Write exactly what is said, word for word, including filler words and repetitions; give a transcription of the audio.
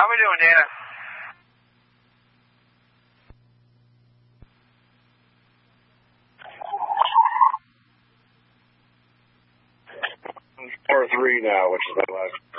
How we doing, Dana? four three now, which is my last